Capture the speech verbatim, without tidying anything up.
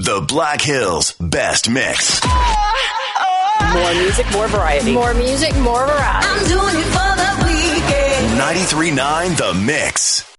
The Black Hills Best Mix. More music, more variety. More music, more variety. I'm doing it for the weekend. ninety-three point nine The Mix.